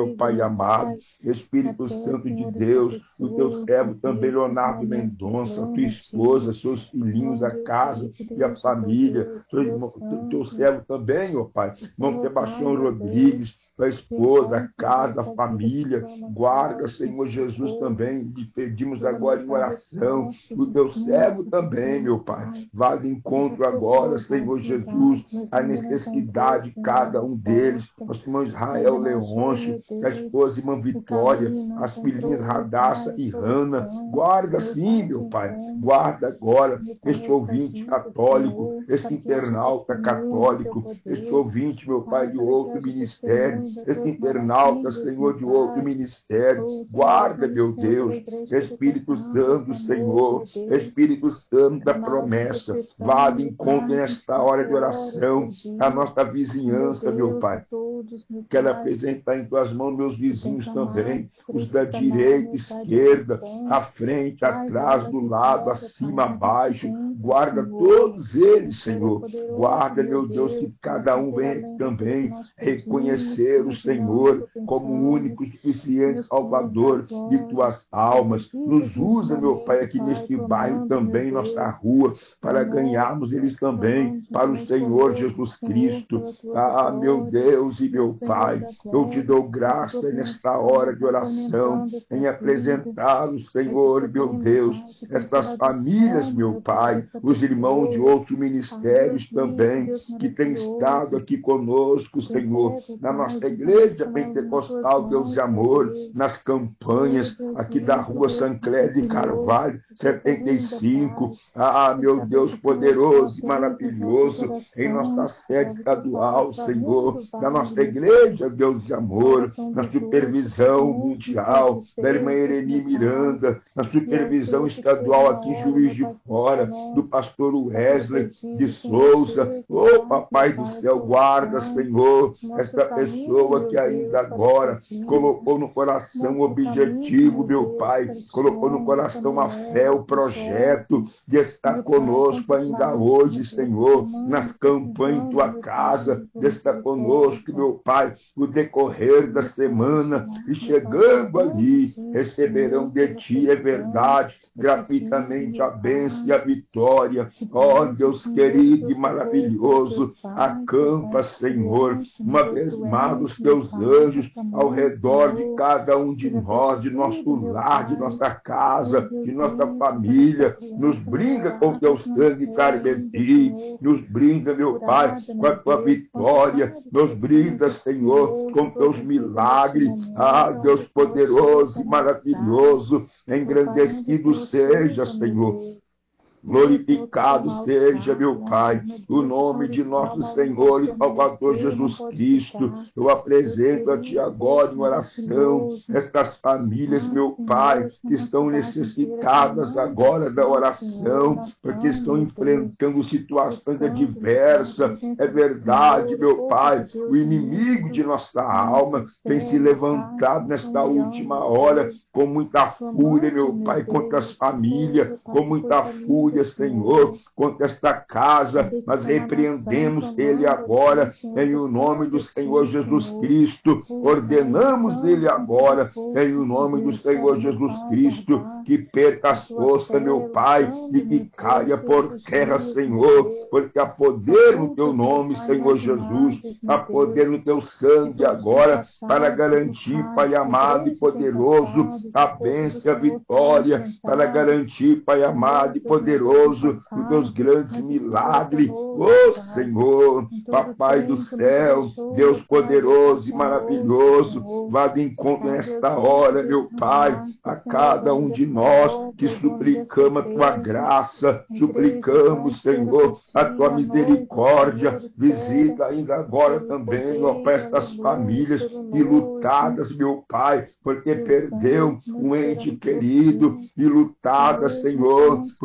meu Pai amado. Espírito Santo de Deus, o teu servo também, Leonardo Mendonça, tua esposa, seus filhinhos, a casa e a família. Teu servo também, ó Pai, irmão Sebastião Rodrigues, tua esposa, a casa, a família. Guarda, Senhor Jesus, também. Te pedimos agora em oração. O teu servo também, meu Pai. Vá de encontro agora, Senhor Jesus, a necessidade de cada um deles. Nosso irmão Israel Leôncio, a esposa irmã Vitória, as filhinhas Radassa e Hanna. Guarda sim, meu Pai. Guarda agora este ouvinte católico, este internauta católico, este ouvinte, meu Pai, de outro ministério, este internauta, Senhor, de outro ministério. Guarda, meu Deus, Espírito Santo, Senhor, Espírito Santo da promessa. Vá de encontro nesta hora de oração a nossa vizinhança, meu Pai. Quero apresentar em tuas mãos meus vizinhos também, os da direita, esquerda, à frente, atrás, do lado, acima, abaixo. Guarda todos eles, Senhor. Guarda, meu Deus, que cada um venha também reconhecer o Senhor como o único, suficiente Salvador de tuas almas. Nos usa, meu Pai, aqui neste bairro também, nossa rua, para ganharmos eles também para o Senhor Jesus Cristo. Ah, meu Deus e meu Pai, eu te dou graça nesta hora de oração, em apresentar o Senhor, meu Deus, estas famílias, meu Pai, os irmãos de outros ministérios também, que têm estado aqui conosco, Senhor, na nossa igreja pentecostal, Deus de amor, nas campanhas aqui da rua Sancler de Carvalho, 75. Ah, meu Deus poderoso e maravilhoso, em nossa sede estadual, Senhor, da nossa igreja, Deus de amor, na supervisão mundial da irmã Ereni Miranda, na supervisão estadual aqui em Juiz de Fora, do pastor Wesley de Souza. Oh, Papai do céu, guarda, Senhor, esta pessoa que ainda agora colocou no coração o objetivo, meu Pai, colocou no coração a fé, o projeto de estar conosco ainda hoje, Senhor, nas campanhas em tua casa, de estar conosco, meu Pai, no decorrer da semana, e chegando ali, receberão de ti, é verdade, gratuitamente a bênção e a vitória. Ó Deus querido e maravilhoso, acampa, Senhor, uma vez mais os teus anjos ao redor de cada um de nós, de nosso lar, de nossa casa, de nossa família. Nos brinda com teu sangue carmesí, nos brinda, meu Pai, com a tua vitória, nos brinda, Senhor, com teus milagres. Ah, Deus poderoso e maravilhoso, engrandecido seja, Senhor. Glorificado seja, meu Pai, o nome de nosso Senhor e Salvador Jesus Cristo. Eu apresento a Ti agora em oração estas famílias, meu Pai, que estão necessitadas agora da oração, porque estão enfrentando situações adversas. É verdade, meu Pai, o inimigo de nossa alma tem se levantado nesta última hora com muita fúria, meu Pai, contra as famílias, com muita fúria, Senhor, contra esta casa, mas repreendemos ele agora, em o nome do Senhor Jesus Cristo, ordenamos ele agora, em o nome do Senhor Jesus Cristo, que perca as forças, meu Pai, e que caia por terra, Senhor, porque há poder no teu nome, Senhor Jesus, há poder no teu sangue agora, para garantir, Pai amado e poderoso, a bênção e a vitória, para garantir, Pai amado e poderoso, os teus grandes milagres. Oh, Senhor, Papai do céu, Deus poderoso e maravilhoso, vá de encontro nesta hora, meu Pai, a cada um de nós que suplicamos a tua graça, suplicamos, Senhor, a tua misericórdia. Visita ainda agora também, ó Pai, estas famílias ilutadas, meu Pai, porque perdeu um ente querido, ilutadas, Senhor, porque perdeu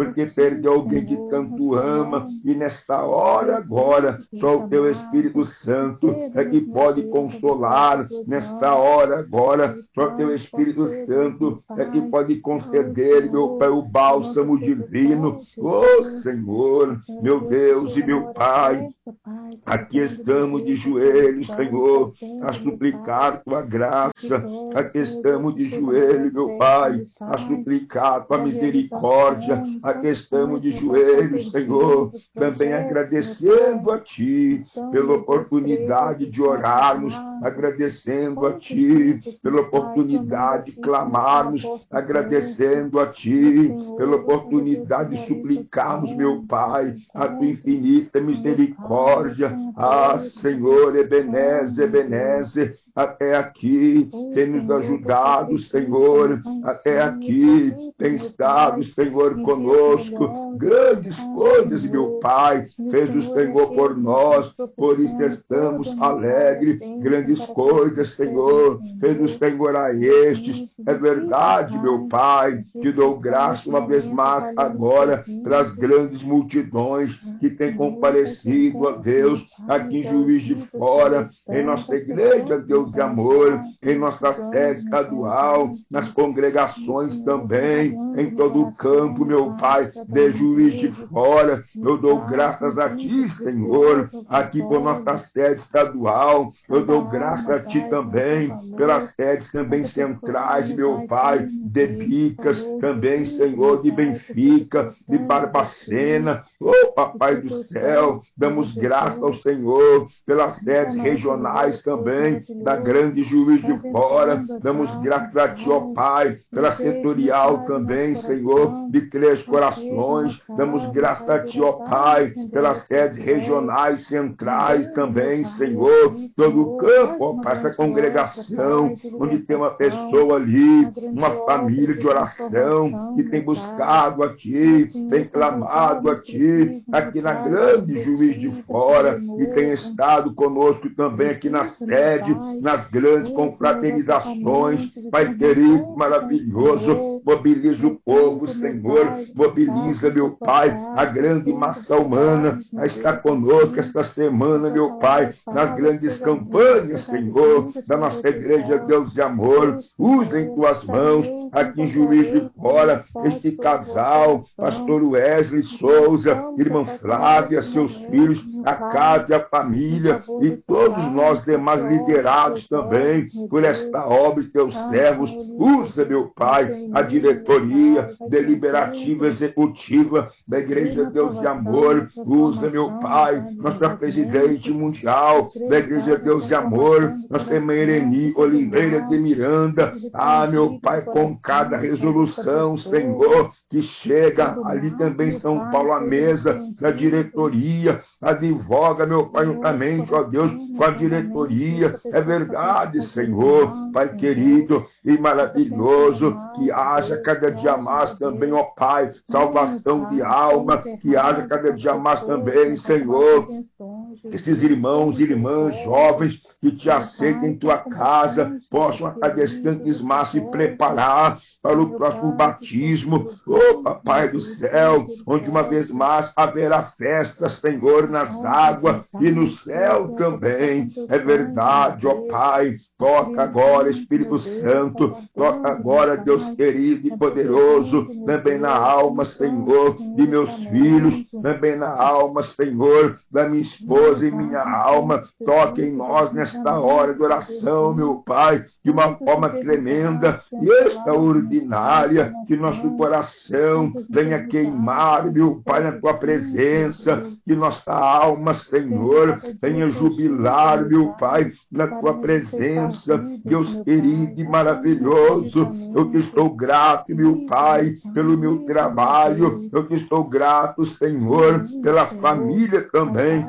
perde alguém que tanto ama, e nesta hora agora, só o teu Espírito Santo é que pode consolar, nesta hora agora, só o teu Espírito Santo é que pode conceder, meu Pai, o bálsamo divino. Oh Senhor, meu Deus e meu Pai, aqui estamos de joelhos, Senhor, a suplicar tua graça. Aqui estamos de joelhos, meu Pai, a suplicar tua misericórdia. Aqui estamos de joelhos, Senhor, também agradecendo a Ti pela oportunidade de orarmos, agradecendo a Ti pela oportunidade de clamarmos, agradecendo a Ti pela oportunidade de suplicarmos, meu Pai, a Tua infinita misericórdia. Ah, Senhor, Ebenezer, Ebenezer, até aqui tem nos ajudado, Senhor, até aqui tem estado, Senhor, conosco. Grandes coisas, meu Pai, fez o Senhor por nós, por isso estamos alegres. Grandes coisas, Senhor, fez o Senhor a estes. É verdade, meu Pai, te dou graça uma vez mais agora pelas grandes multidões que têm comparecido, a Deus, aqui em Juiz de Fora, em nossa igreja, Deus de amor, em nossa sede estadual, nas congregações também, em todo o campo, meu Pai, de Juiz de Fora. Eu dou graças a Ti, Senhor, aqui por nossa sede estadual. Eu dou graças a Ti também pelas sedes também centrais, meu Pai, de Bicas, também, Senhor, de Benfica, de Barbacena. Oh, Papai do céu, damos graças ao Senhor pelas sedes regionais também, da grande Juiz de Fora. Damos graças a Ti, ó Pai, pela setorial também, Senhor, de Três Corações. Damos graças a Ti, ó Pai, pelas sedes regionais, centrais também, Senhor. Todo o campo, ó Pai, essa congregação, onde tem uma pessoa ali, uma família de oração, que tem buscado a Ti, tem clamado a Ti, aqui na grande Juiz de Fora, e tem estado conosco também aqui na sede, nas grandes confraternizações. Pai querido, maravilhoso, mobiliza o povo, Senhor, mobiliza, meu Pai, a grande massa humana a estar conosco esta semana, meu Pai, nas grandes campanhas, Senhor, da nossa igreja, Deus de amor. Usa em Tuas mãos, aqui em Juiz de Fora, este casal, pastor Wesley Souza, irmã Flávia, seus filhos, a casa e a família, e todos nós demais liderados também por esta obra de Teus servos. Usa, meu Pai, a diretoria deliberativa executiva da Igreja Deus de Amor. Usa, meu Pai, nossa presidente mundial da Igreja Deus de Amor, nossa irmã Ireni Oliveira de Miranda. Ah, meu Pai, com cada resolução, Senhor, que chega ali também em São Paulo, à mesa da diretoria, advoga, meu Pai, juntamente, ó Deus, com a diretoria. É verdade, Senhor, Pai querido e maravilhoso, que haja cada dia mais também, ó Pai, salvação de alma, que haja cada dia mais também, Senhor, esses irmãos e irmãs jovens que Te aceitem em Tua casa, possam a cada instante mais se preparar para o próximo batismo. Oh, Papai do céu, onde uma vez mais haverá festa, Senhor, nas águas e no céu também. É verdade, ó Pai. Toca agora, Espírito Santo, toca agora, Deus querido e poderoso, também na alma, Senhor, de meus filhos, também na alma, Senhor, da minha esposa e minha alma. Toque em nós nesta hora de oração, meu Pai, de uma forma tremenda e extraordinária, que nosso coração venha queimar, meu Pai, na Tua presença, que nossa alma, Senhor, venha jubilar, meu Pai, na Tua presença. Deus querido e maravilhoso, eu Te estou grato, meu Pai, pelo meu trabalho. Eu Te estou grato, Senhor, pela família também que o Senhor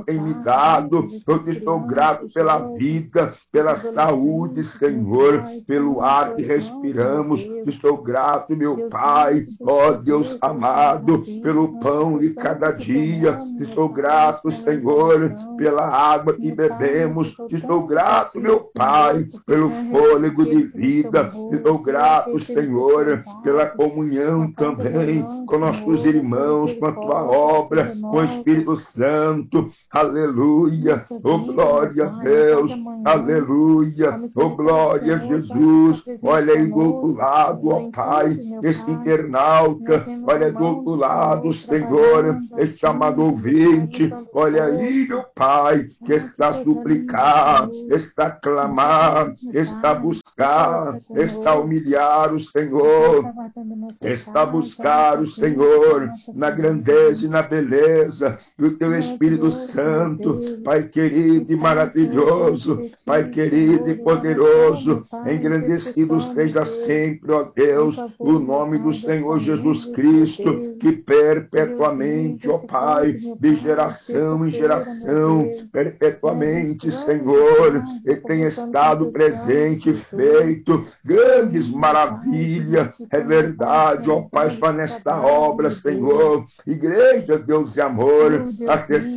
tem me dado. Eu te sou grato pela vida, pela saúde, Senhor, pelo ar que respiramos. Te sou grato, meu Pai, ó Deus amado, pelo pão de cada dia. Te sou grato, Senhor, pela água que bebemos. Te sou grato, meu Pai, pelo fôlego de vida. Te sou grato, Senhor, pela comunhão também com nossos irmãos, com a tua obra, com o Espírito Santo. Aleluia. Oh, glória a Deus. Aleluia. Oh, glória a Jesus. Olha aí do outro lado, ó Pai, esse internauta. Olha do outro lado, Senhor, este amado ouvinte. Olha aí, meu Pai, que está a suplicar, está a clamar, está a buscar, está a humilhar o Senhor, está a buscar o Senhor na grandeza e na beleza do teu Espírito Santo. Pai querido e maravilhoso, Pai querido e poderoso, engrandecido seja sempre, ó Deus, o nome do Senhor Jesus Cristo, que perpetuamente, ó Pai, de geração em geração, perpetuamente, Senhor, e tem estado presente e feito grandes maravilhas. É verdade, ó Pai, só nesta obra, Senhor, Igreja Deus de Amor, há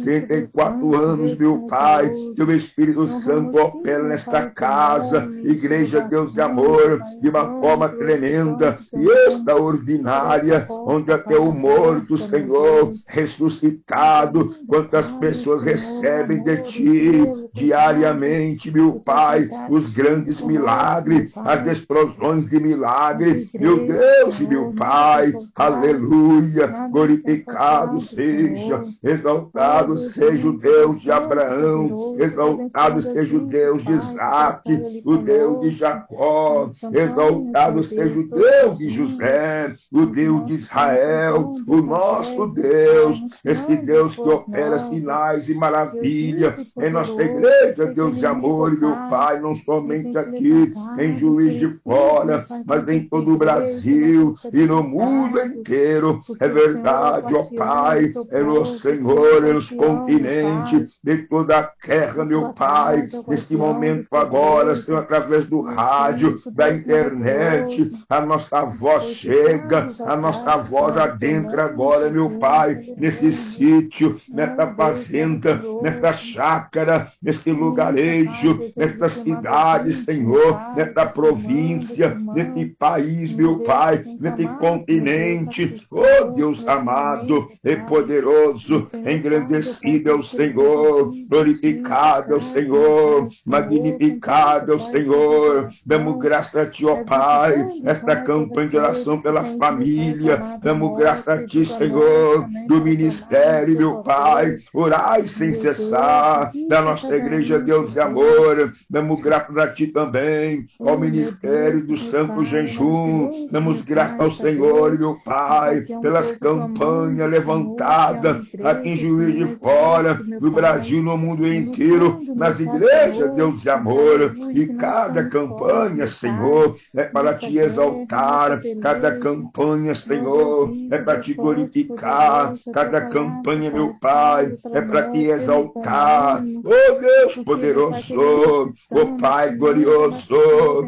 64 anos, meu Pai, teu Espírito Santo opera nesta casa, Igreja Deus de Amor, de uma forma tremenda e extraordinária, onde até o morto, Senhor, ressuscitado, quantas pessoas recebem de Ti diariamente, meu Pai, os grandes milagres, as explosões de milagre, meu Deus e meu Pai, aleluia, glorificado seja, exaltado seja o Deus de Abraão, exaltado seja o Deus de Isaac, o Deus de Jacó, exaltado seja o Deus de José, o Deus de Israel, o nosso Deus, este Deus que opera sinais e maravilha em nossa igreja, Deus de amor, meu Pai, não somente aqui em Juiz de Fora, mas em todo o Brasil e no mundo inteiro. É verdade, ó Pai, é no Senhor, é nos continentes de toda a terra, meu Pai, neste momento agora, Senhor, através do rádio, da internet, a nossa voz chega, a nossa voz adentra agora, meu Pai, nesse sítio, nesta fazenda, nesta chácara, neste lugarejo, nesta cidade, Senhor, nesta província, neste país, meu Pai, neste continente. Oh, Deus amado e poderoso, engrandecido é o Senhor, glorificado é o Senhor, magnificado é o Senhor. Damos graça a Ti, ó Pai, esta campanha de oração pela família. Damos graça a Ti, Senhor, do ministério, meu Pai. Orai sem cessar da nossa igreja, Deus de amor. Damos graças a Ti também, ao ministério do Santo Jejum. Damos graças ao Senhor, meu Pai, pelas campanhas levantadas aqui em Juiz de Fora, no Brasil, no mundo inteiro, nas igrejas, Deus de amor. E cada campanha, Senhor, é para Te exaltar. Cada campanha, Senhor, é para Te glorificar. Cada campanha, meu Pai, é para Te exaltar. Oh Deus poderoso, oh Pai glorioso,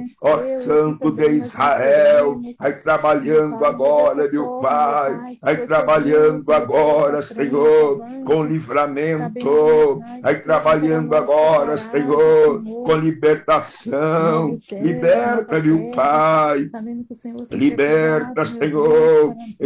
ó Santo de Israel, vai trabalhando agora, meu Pai, vai trabalhando agora, Senhor, com livramento, vai trabalhando agora, Senhor, com libertação. Liberta, meu Pai, liberta, Senhor,